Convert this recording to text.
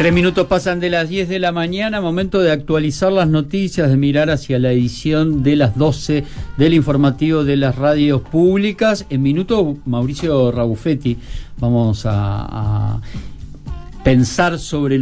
3 minutos pasan de las 10 de la mañana, momento de actualizar las noticias, de mirar hacia la edición de las 12 del informativo de las radios públicas. En minuto, Mauricio Rabuffetti, vamos a pensar sobre